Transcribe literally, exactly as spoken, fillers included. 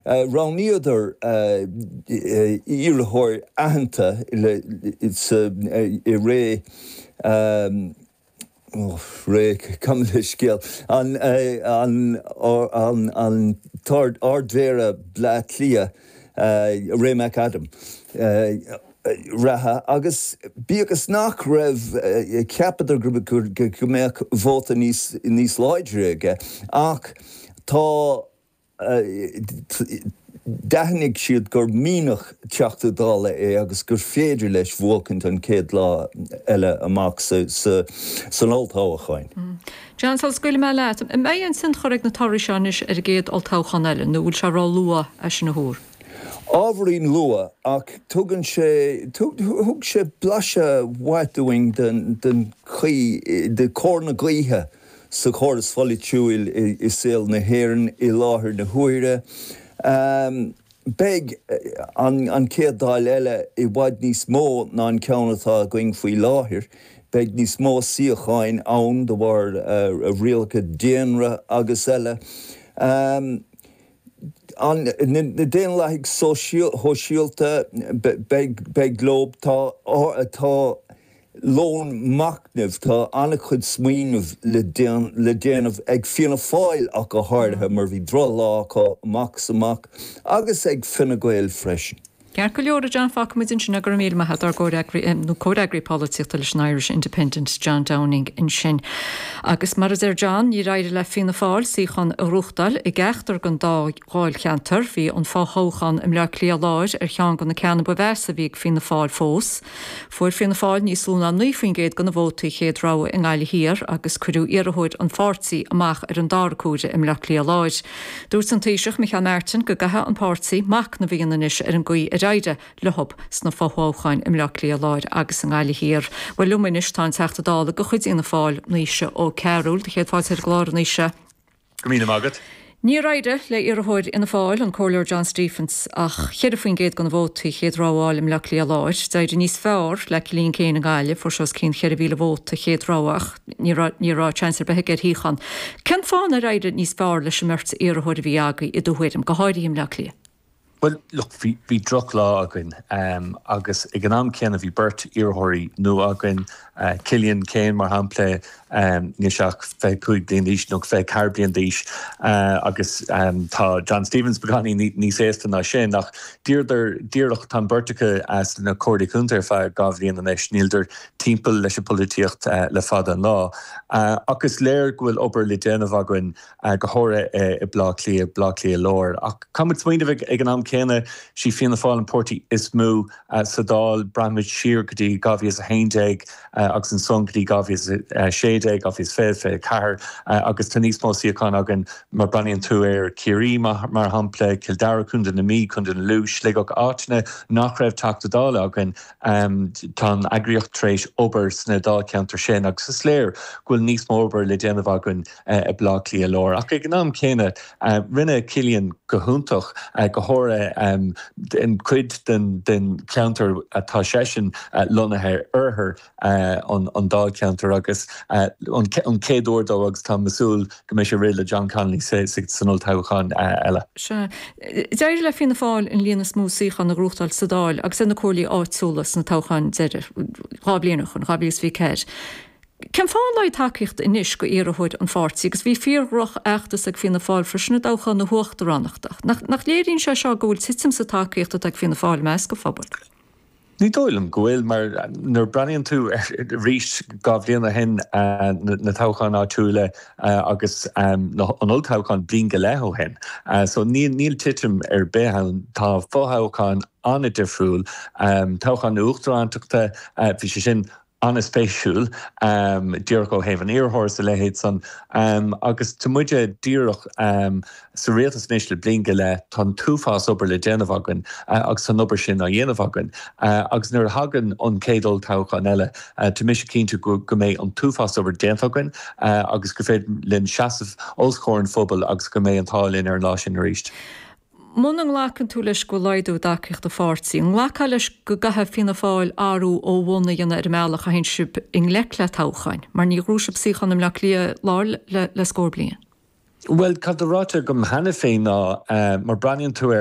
Uh, Rauniador uh, Ilhor Anta, it's a Ray, um, oh, Ray, come to skill, on, on, on, on third Ordvera Blatlia, Ray McAdam. Raha, agus bíogus nach raibh ceapadar go mbeadh vóta níos láidre ach tá deithnig siad gur mínach teachta dála é agus gur féidir leis bhócant an céad lá eile amach sa oltáhachain. John sal scoile me leat, i mé an sin choraigh na tairiseanis ar géad oltáchan eile, nó bhfuil se rá lua eis na húr. Ábharín lua ach tugann sé thug sé blase waitúing den den chuí de córna glíthe sa chóras folí túil i saoil na hÉireann i láthair na huaire. Um, Beg an an céad dáil eile i bhaid níos mó ná an ceannatá going faoi láthair. Beg níos mó síocháin ann do bhar a rialcha déanra agus eile. Um, An na déan leigh hóisiúlta beg glob tá tá lón macnamh tá anna chud smaoinemh le déanamh ag fianna fáil ach go háirithe mar bhí dro lá có max amach agus ag finna gael freisin. Cear go leor a John Falcomid in sin agur míl me hat ar nó códagri politiachta leis an Irish Independent John Downing in sin. Agus mar is ar John ní raidir le fianna fáil síchan a ruchtdal i gceachtar gan dá gáil cheantar hí an fáthóchan im le clia láir ar chean gan na ceanna bu bhesa bhíh fianna fáil fós. Fuair fianna fáil níos lúna nuofaoin géad gan na bhótaí chéad rá in gáile hir agus cuireú iarthóid an fátaí amach ar an dárcúide im le clia láir. Dúirt an taoiseach Michael Martin go gathe an pártaí mac na bhíanais ar an gcuí raide lehop sna fáthóchain im le clia láir agus an gáile hir. Well luminis tá teachta dála go chuid ina fáil níise ó Carol, de chéad fáil ar glár níise. Gomína magad. Ní raide le iarthóid ina fáil an cóir John Stephens ach chéad faoin géad gan bhótaí chéad ráháil im le clia láir, daidir níos fearr le líon céin na gáile for seos cín chéad bhíle bhóta chéad ráach ní rá chansar bethe híchan. Cean fána raide níos fearr leis mert iarthóid a bhí agaí i dúhuiidim go háiríim le clia. Well, look, bhí droch lá againn, um, agus ag an am céanna bhí burt iarthirí nó againn uh, Cillian Kane mar hampla um, ní seach fé cúig bliain díos nó fé ceir bliain díos uh, agus um, tá John Stephens beganí níos éasta ná sin nach dírdach tá burtacha as na cóirdaí chuntar fe gabhblionn an éis níldar timpeall leis a polítíocht uh, le fad an lá. Uh, agus léir go bhfuil obair le déanamh againn uh, go háire uh, i blá clia blá clia lór. Ach cumid smaoinemh ag an am céanna sí fianna fáil an pórtaí is mú uh, Sadal Bramid Shear go dtí gafias a haindeig uh, agus an son go dtí gafias a séideig gafias fé fé car uh, agus tá níos mó síocháin agan mar baníonn tú ar Ciarí mar, mar hampla Kildare chundan na mí chundan na lúis le go áitne nach raibh teachta dála agan um, tá agriocht tréis obair sna dá ceantar sin agus is léir gúil níos mó obair le déanamh agan uh, i blá clia lór. Ach ag an am céanna uh, rinne Cillian go húntaach uh, go háire Um, in cuid den, den counter atá sesin uh, lunathe urthair uh, an, an dá counter agus uh, an, an céadúir dó agus tá masúil go mé sé réile John Connolly sé sig san oltáchan eile. Se déir le fianna fáil in líana smúsíchan na grúchtáil Sadáil agus na cóirlaí áitsúlas na táchan deidir ráblianach an ráblias bhí ceir. Cean fáil leid takeíocht inis go iarthóid an fátaí, agus bhí fíorroch eachtas ag fianna fáil frisna dáchan na huachtaránachta. Nach, nach léiríonn sé seo go bhfuil titim sa takeíocht ag fianna fáil meas go fabal. Ní dóilm go bhfuil mar nar braíonn tú ríist gabhbliana hen uh, na, na táchan áitiúla uh, agus um, na, an oltáchan blin go leho hen. Uh, so níl, níl titim ar béhan tá fótháchan anna difriúil um, táchan na uachtaránachta uh, bhí sé sin an a spéisiúil um, dír go héh an iarthóir sa lehéid san um, agus tá muide díreach um, sa réaltas níos le blin go le tá túfás obair le déanamh agan uh, agus san obair sin a dhéanamh agan uh, agus nuair hagan an céadol táchan eile uh, tá mis cinnte go, go méid an túfás obair déanamh agan uh, agus go féad linn seasamh olscóir an fphobal agus go méid an tálinn ar lá sin a ríist. Mún an ghlacan tú leis go leidú daceocht a fátaí. An ghlacha leis go gathe fianna fáil áú ó bhna dhéanana ar meallach a hinsib in lech le táchain, mar ní rúisib síchan am le lia lár le, le scór blian. Well, Catarráte gom hena féin ná mar braineann tú